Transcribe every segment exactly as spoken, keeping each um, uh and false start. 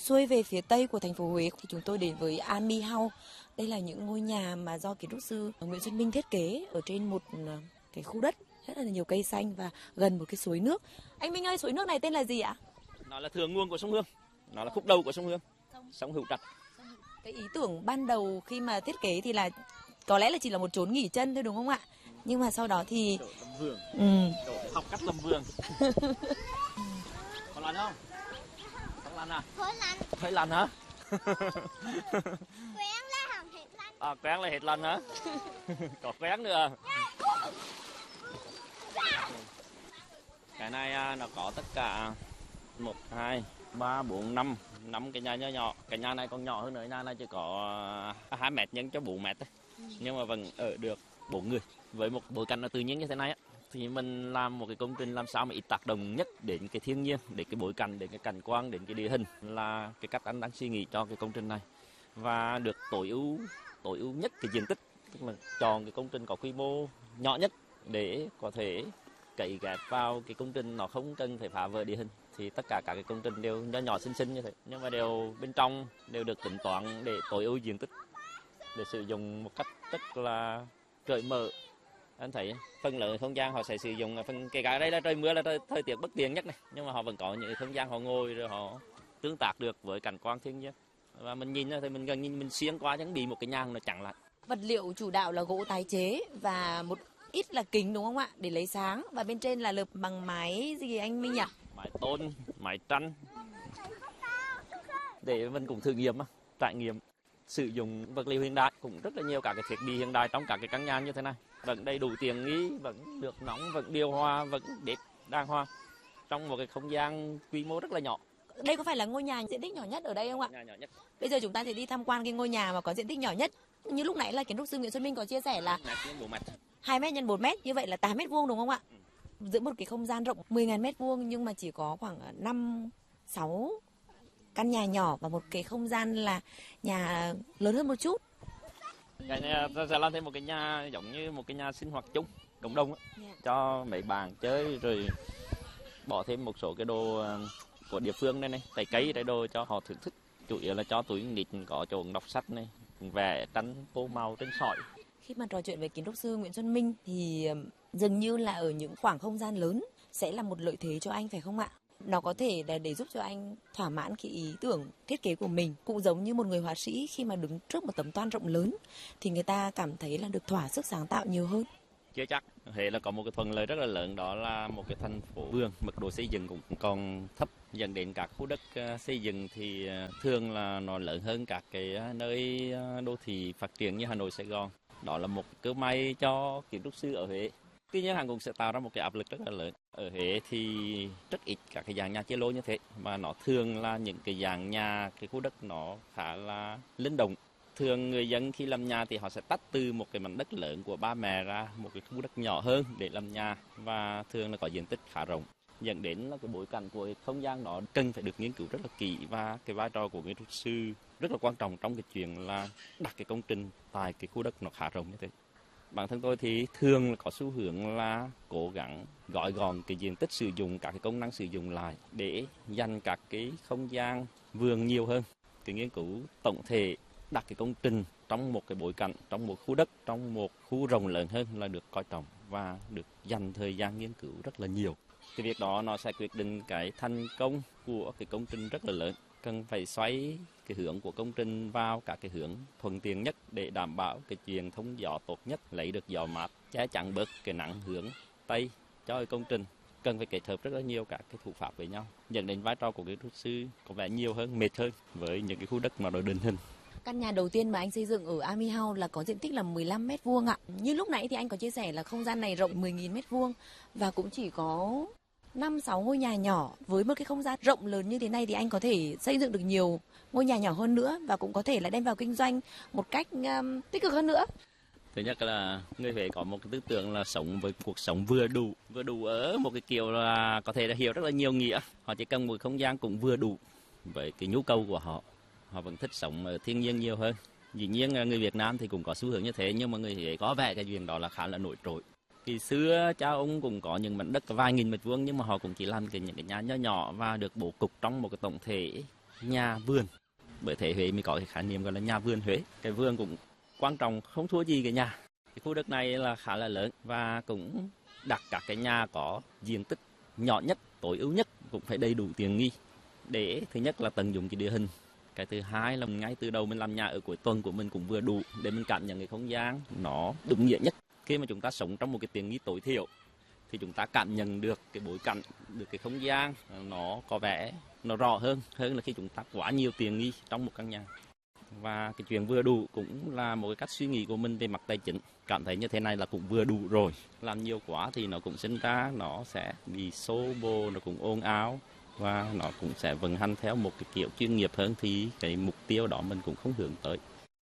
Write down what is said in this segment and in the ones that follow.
xuôi về phía tây của thành phố Huế thì chúng tôi đến với Army House. Đây là những ngôi nhà mà do kiến trúc sư Nguyễn Xuân Minh thiết kế ở trên một cái khu đất rất là nhiều cây xanh và gần một cái suối nước. Anh Minh ơi, suối nước này tên là gì ạ? Nó là thượng nguồn của sông Hương, nó là khúc đầu của sông Hương, sông Hữu Trạch. Cái ý tưởng ban đầu khi mà thiết kế thì là có lẽ là chỉ là một chốn nghỉ chân thôi đúng không ạ? Nhưng mà sau đó thì làm vườn, ừ. học cách làm vườn. Có lần không? Không lần à? Thôi lần. Thôi lần hả? Quen là hỏng hết lần. À, quen là hết lần hả? Có quen nữa. Cái này nó có tất cả một, hai, ba, bốn, năm, năm cái nhà nhỏ nhỏ. Cái nhà này còn nhỏ hơn nữa, nhà này chỉ có hai mét nhân cho bốn mét thôi. Nhưng mà vẫn ở được bốn người. Với một bối cảnh nó tự nhiên như thế này á, thì mình làm một cái công trình làm sao mà ít tác động nhất đến cái thiên nhiên, đến cái bối cảnh, đến cái cảnh quan, đến cái địa hình là cái cách anh đang suy nghĩ cho cái công trình này. Và được tối ưu, tối ưu nhất cái diện tích, tức là chọn cái công trình có quy mô nhỏ nhất để có thể cấy ghép vào cái công trình, nó không cần phải phá vỡ địa hình. Thì tất cả các cái công trình đều nhỏ nhỏ xinh xinh như thế, nhưng mà đều bên trong đều được tính toán để tối ưu diện tích, để sử dụng một cách rất là cởi mở. Anh thấy phần lớn không gian họ sẽ sử dụng phần kể cả đây là trời mưa là thời, thời tiết bất tiện nhất này, nhưng mà họ vẫn có những không gian họ ngồi rồi họ tương tác được với cảnh quan thiên nhiên. Và mình nhìn thì mình gần như mình xuyên qua chẳng bị một cái nhà nó chặn lại. Vật liệu chủ đạo là gỗ tái chế và một ít là kính đúng không ạ, để lấy sáng, và bên trên là lợp bằng mái gì anh Minh nhỉ? Mái tôn, mái tranh, để mình cũng thử nghiệm, trải nghiệm sử dụng vật liệu hiện đại, cũng rất là nhiều các cái thiết bị hiện đại trong các cái căn nhà như thế này, vẫn đầy đủ tiện nghi, vẫn được nóng, vẫn điều hòa, vẫn bếp đàng hoàng trong một cái không gian quy mô rất là nhỏ. Đây có phải là ngôi nhà diện tích nhỏ nhất ở đây không ạ? Nhà nhỏ nhất. Bây Bây giờ chúng ta sẽ đi tham quan cái ngôi nhà mà có diện tích nhỏ nhất. Như lúc nãy là kiến trúc sư Nguyễn Xuân Minh có chia sẻ là hai mét nhân bốn mét, như vậy là tám mét vuông đúng không ạ? Ừ. Giữa một cái không gian rộng mười nghìn mét vuông nhưng mà chỉ có khoảng năm, sáu căn nhà nhỏ và một cái không gian là nhà lớn hơn một chút. Cái này sẽ làm thêm một cái nhà giống như một cái nhà sinh hoạt chung, cộng đồng á, yeah. Cho mấy bạn chơi, rồi bỏ thêm một số cái đồ của địa phương đây này, trái cây, trái đồ cho họ thưởng thức. Chủ yếu là cho tụi nít có chỗ đọc sách này, vẽ tranh tô màu trên sỏi. Khi mà trò chuyện với kiến trúc sư Nguyễn Xuân Minh thì dường như là ở những khoảng không gian lớn sẽ là một lợi thế cho anh phải không ạ? Nó có thể là để giúp cho anh thỏa mãn cái ý tưởng thiết kế của mình. Cũng giống như một người họa sĩ khi mà đứng trước một tấm toan rộng lớn thì người ta cảm thấy là được thỏa sức sáng tạo nhiều hơn. Chưa chắc. Huế là có một cái thuận lợi rất là lớn, đó là một cái thành phố vườn, mật độ xây dựng cũng còn thấp, dẫn đến các khu đất xây dựng thì thường là nó lớn hơn các cái nơi đô thị phát triển như Hà Nội, Sài Gòn. Đó là một cơ may cho kiến trúc sư ở Huế. Tuy nhiên hàng cũng sẽ tạo ra một cái áp lực rất là lớn. Ở Huế thì rất ít các cái dạng nhà chia lô như thế, mà nó thường là những cái dạng nhà, cái khu đất nó khá là linh động. Thường người dân khi làm nhà thì họ sẽ tách từ một cái mảnh đất lớn của ba mẹ ra một cái khu đất nhỏ hơn để làm nhà, và thường là có diện tích khá rộng, dẫn đến là cái bối cảnh của không gian đó cần phải được nghiên cứu rất là kỹ, và cái vai trò của kiến trúc sư rất là quan trọng trong cái chuyện là đặt cái công trình tại cái khu đất nó khá rộng như thế. Bản thân tôi thì thường là có xu hướng là cố gắng gói gọn cái diện tích sử dụng, các cái công năng sử dụng lại để dành các cái không gian vườn nhiều hơn. Cái nghiên cứu tổng thể đặt cái công trình trong một cái bối cảnh, trong một khu đất, trong một khu rộng lớn hơn là được coi trọng và được dành thời gian nghiên cứu rất là nhiều. Cái việc đó nó sẽ quyết định cái thành công của cái công trình rất là lớn. Cần phải xoay cái hướng của công trình vào các cái hướng thuận tiện nhất để đảm bảo cái truyền thông gió tốt nhất, lấy được gió mát, che chắn bớt cái nắng hướng Tây cho cái công trình. Cần phải kết hợp rất là nhiều các cái thủ pháp với nhau, dẫn đến vai trò của kiến trúc sư có vẻ nhiều hơn, mệt hơn với những cái khu đất mà nó định hình. Căn nhà đầu tiên mà anh xây dựng ở Army House là có diện tích là mười lăm mét vuông ạ. Như lúc nãy thì anh có chia sẻ là không gian này rộng mười nghìn mét vuông và cũng chỉ có năm sáu ngôi nhà nhỏ. Với một cái không gian rộng lớn như thế này thì anh có thể xây dựng được nhiều ngôi nhà nhỏ hơn nữa và cũng có thể là đem vào kinh doanh một cách um, tích cực hơn nữa. Thứ nhất là người Huế có một cái tư tưởng là sống với cuộc sống vừa đủ, vừa đủ ở một cái kiểu là có thể là hiểu rất là nhiều nghĩa. Họ chỉ cần một không gian cũng vừa đủ với cái nhu cầu của họ. Họ vẫn thích sống ở thiên nhiên nhiều hơn. Dĩ nhiên người Việt Nam thì cũng có xu hướng như thế, nhưng mà người Huế có vẻ cái chuyện đó là khá là nổi trội. Khi xưa cha ông cũng có những mảnh đất vài nghìn mét vuông, nhưng mà họ cũng chỉ làm cái những cái nhà nhỏ nhỏ và được bố cục trong một cái tổng thể nhà vườn. Bởi thế Huế mới có cái khái niệm gọi là nhà vườn Huế. Cái vườn cũng quan trọng không thua gì cái nhà. Cái khu đất này là khá là lớn và cũng đặt các cái nhà có diện tích nhỏ nhất, tối ưu nhất cũng phải đầy đủ tiện nghi để thứ nhất là tận dụng cái địa hình. Cái thứ hai là ngay từ đầu mình làm nhà ở cuối tuần của mình cũng vừa đủ để mình cảm nhận cái không gian nó đúng nghĩa nhất. Khi mà chúng ta sống trong một cái tiện nghi tối thiểu thì chúng ta cảm nhận được cái bối cảnh, được cái không gian nó có vẻ nó rõ hơn hơn là khi chúng ta quá nhiều tiện nghi trong một căn nhà. Và cái chuyện vừa đủ cũng là một cái cách suy nghĩ của mình về mặt tài chính. Cảm thấy như thế này là cũng vừa đủ rồi. Làm nhiều quá thì nó cũng sinh ra nó sẽ bị xô bồ, nó cũng ồn ào và nó cũng sẽ vận hành theo một cái kiểu chuyên nghiệp hơn thì cái mục tiêu đó mình cũng không hướng tới.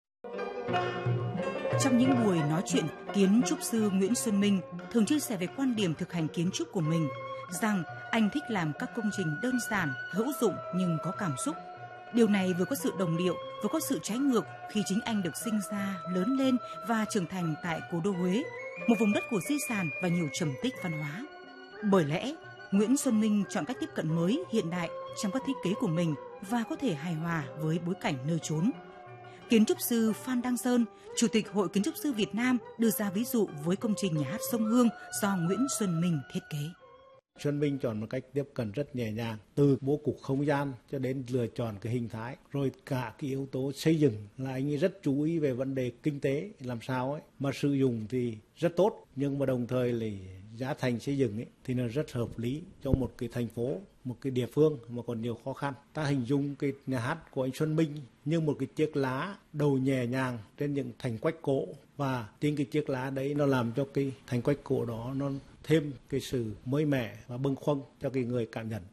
Trong những buổi nói chuyện, kiến trúc sư Nguyễn Xuân Minh thường chia sẻ về quan điểm thực hành kiến trúc của mình, rằng anh thích làm các công trình đơn giản, hữu dụng nhưng có cảm xúc. Điều này vừa có sự đồng điệu, vừa có sự trái ngược khi chính anh được sinh ra, lớn lên và trưởng thành tại cố đô Huế, một vùng đất của di sản và nhiều trầm tích văn hóa. Bởi lẽ, Nguyễn Xuân Minh chọn cách tiếp cận mới, hiện đại trong các thiết kế của mình và có thể hài hòa với bối cảnh nơi chốn. Kiến trúc sư Phan Đăng Sơn, Chủ tịch Hội Kiến trúc sư Việt Nam đưa ra ví dụ với công trình nhà hát Sông Hương do Nguyễn Xuân Minh thiết kế. Xuân Minh chọn một cách tiếp cận rất nhẹ nhàng, từ bố cục không gian cho đến lựa chọn cái hình thái, rồi cả cái yếu tố xây dựng là anh ấy rất chú ý về vấn đề kinh tế, làm sao ấy mà sử dụng thì rất tốt, nhưng mà đồng thời là giá thành xây dựng ấy thì nó rất hợp lý cho một cái thành phố, một cái địa phương mà còn nhiều khó khăn. Ta hình dung cái nhà hát của anh Xuân Minh như một cái chiếc lá đầu nhẹ nhàng trên những thành quách cổ, và trên cái chiếc lá đấy nó làm cho cái thành quách cổ đó nó thêm cái sự mới mẻ và bâng khuâng cho cái người cảm nhận.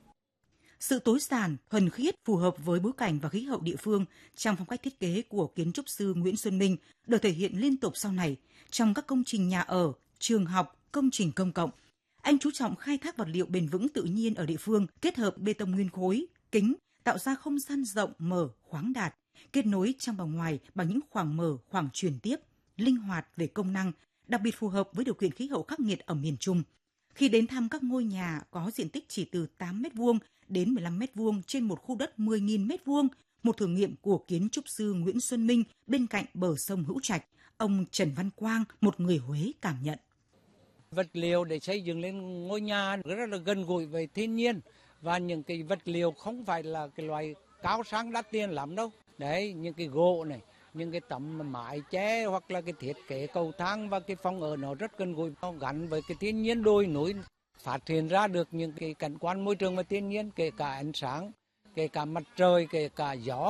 Sự tối giản, thuần khiết phù hợp với bối cảnh và khí hậu địa phương trong phong cách thiết kế của kiến trúc sư Nguyễn Xuân Minh được thể hiện liên tục sau này trong các công trình nhà ở, trường học, công trình công cộng. Anh chú trọng khai thác vật liệu bền vững tự nhiên ở địa phương, kết hợp bê tông nguyên khối, kính, tạo ra không gian rộng, mở, khoáng đạt, kết nối trong và ngoài bằng những khoảng mở, khoảng truyền tiếp, linh hoạt về công năng, đặc biệt phù hợp với điều kiện khí hậu khắc nghiệt ở miền Trung. Khi đến thăm các ngôi nhà có diện tích chỉ từ tám mét vuông đến mười lăm mét vuông trên một khu đất mười nghìn mét vuông, một thử nghiệm của kiến trúc sư Nguyễn Xuân Minh bên cạnh bờ sông Hữu Trạch, ông Trần Văn Quang, một người Huế cảm nhận. Vật liệu để xây dựng lên ngôi nhà rất là gần gũi với thiên nhiên, và những cái vật liệu không phải là cái loại cao sang đắt tiền lắm đâu. Đấy, những cái gỗ này, những cái tấm mái che hoặc là cái thiết kế cầu thang và cái phòng ở nó rất gần gũi, nó gắn với cái thiên nhiên đồi núi, phát hiện ra được những cái cảnh quan môi trường và thiên nhiên, kể cả ánh sáng, kể cả mặt trời, kể cả gió.